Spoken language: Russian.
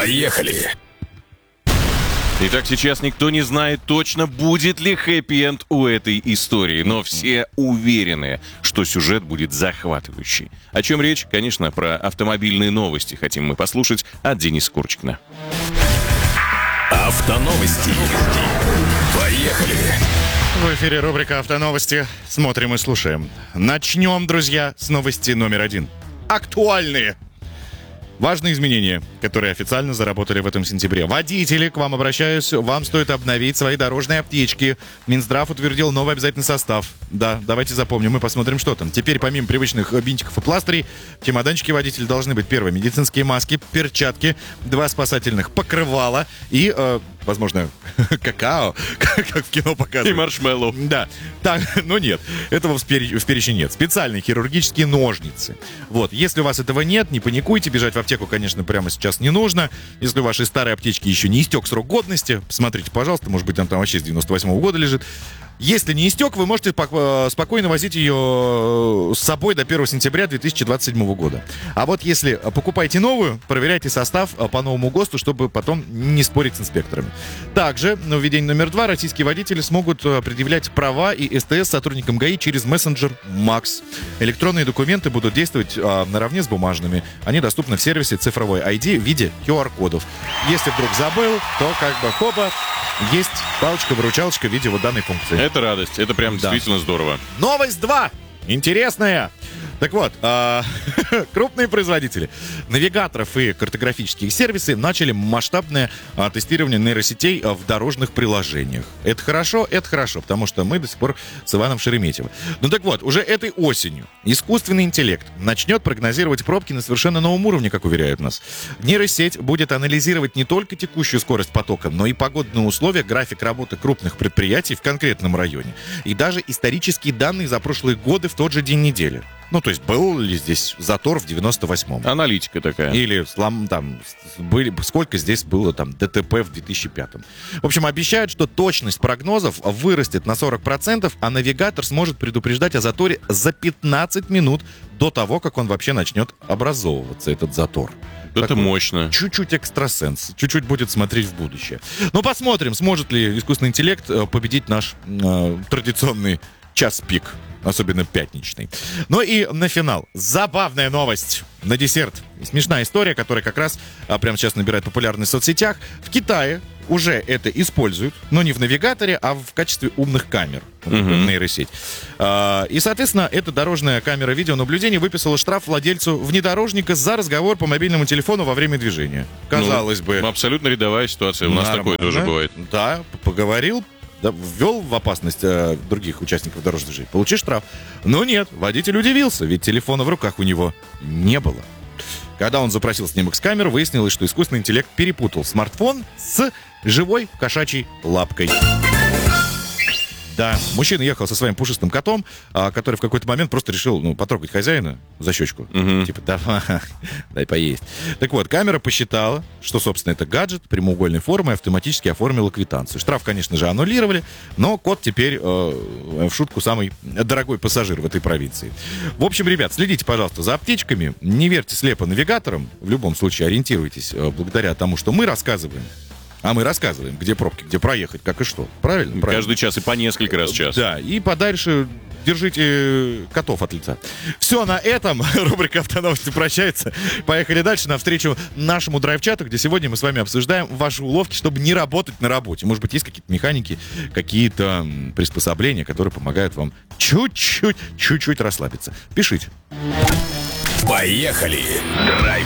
Поехали! Итак, сейчас никто не знает точно, будет ли хэппи-энд у этой истории, но все уверены, что сюжет будет захватывающий. О чем речь? Конечно, про автомобильные новости хотим мы послушать от Дениса Курочкина. Автоновости. Поехали! В эфире рубрика «Автоновости». Смотрим и слушаем. Начнем, друзья, с новости номер 1. Актуальные. Важные изменения, которые официально заработали в этом сентябре. Водители, к вам обращаюсь, вам стоит обновить свои дорожные аптечки. Минздрав утвердил новый обязательный состав. Да, давайте запомним и посмотрим, что там. Теперь, помимо привычных бинтиков и пластырей, в чемоданчике водителя должны быть: первое, медицинские маски, перчатки, 2 спасательных покрывала и, возможно, какао, как в кино показывают. И маршмеллоу. Да. Так, но нет, этого в перечне нет. Специальные хирургические ножницы. Вот, если у вас этого нет, не паникуйте, бежать в аптеку, конечно, прямо сейчас не нужно. Если у вашей старой аптечки еще не истек срок годности, посмотрите, пожалуйста, может быть, она там вообще с 98-го года лежит. Если не истек, вы можете спокойно возить ее с собой до 1 сентября 2027 года. А вот если покупаете новую, проверяйте состав по новому ГОСТу, чтобы потом не спорить с инспекторами. Также, нововведение номер 2, российские водители смогут предъявлять права и СТС сотрудникам ГАИ через мессенджер МАКС. Электронные документы будут действовать наравне с бумажными. Они доступны в сервисе цифровой ID в виде QR-кодов. Если вдруг забыл, то как бы хоба, есть палочка-выручалочка в виде вот данной функции. Это радость, это прям действительно здорово. Новость 2. Интересная. Так вот, крупные производители навигаторов и картографические сервисы начали масштабное тестирование нейросетей в дорожных приложениях. Это хорошо, потому что мы до сих пор с Иваном Шереметьевым. Ну так вот, уже этой осенью искусственный интеллект начнет прогнозировать пробки на совершенно новом уровне, как уверяют нас. Нейросеть будет анализировать не только текущую скорость потока, но и погодные условия, график работы крупных предприятий в конкретном районе. И даже исторические данные за прошлые годы в тот же день недели. Ну, то есть, был ли здесь затор в 98-м? Аналитика такая. Или сколько здесь было там ДТП в 2005-м. В общем, обещают, что точность прогнозов вырастет на 40%, а навигатор сможет предупреждать о заторе за 15 минут до того, как он вообще начнет образовываться, этот затор. Это такой мощно. Чуть-чуть экстрасенс, чуть-чуть будет смотреть в будущее. Ну, посмотрим, сможет ли искусственный интеллект победить наш традиционный час пик. Особенно пятничный. Ну и на финал. Забавная новость. На десерт. Смешная история, которая как раз прямо сейчас набирает популярность в соцсетях. В Китае уже это используют, но не в навигаторе, а в качестве умных камер. Нейросеть. И, соответственно, эта дорожная камера видеонаблюдения выписала штраф владельцу внедорожника за разговор по мобильному телефону во время движения. Казалось бы. Абсолютно рядовая ситуация. У нас такое тоже бывает. Да, поговорил. Да, ввел в опасность других участников дорожного движения, получишь штраф. Но нет, водитель удивился, ведь телефона в руках у него не было. Когда он запросил снимок с камеры, выяснилось, что искусственный интеллект перепутал смартфон с живой кошачьей лапкой. Да, мужчина ехал со своим пушистым котом, который в какой-то момент просто решил, потрогать хозяина за щечку. Типа, давай, дай поесть. Так вот, камера посчитала, что, собственно, это гаджет прямоугольной формы, и автоматически оформила квитанцию. Штраф, конечно же, аннулировали, но кот теперь, в шутку, самый дорогой пассажир в этой провинции. В общем, ребят, следите, пожалуйста, за аптечками, не верьте слепо навигаторам, в любом случае ориентируйтесь благодаря тому, что мы рассказываем. А мы рассказываем, где пробки, где проехать, как и что. Правильно? Каждый час и по несколько раз в час. Да, и подальше держите котов от лица. Все на этом. Рубрика «Автоновости» прощается. Поехали дальше навстречу нашему драйв-чату, где сегодня мы с вами обсуждаем ваши уловки, чтобы не работать на работе. Может быть, есть какие-то механики, какие-то приспособления, которые помогают вам чуть-чуть расслабиться. Пишите. Поехали! Драйв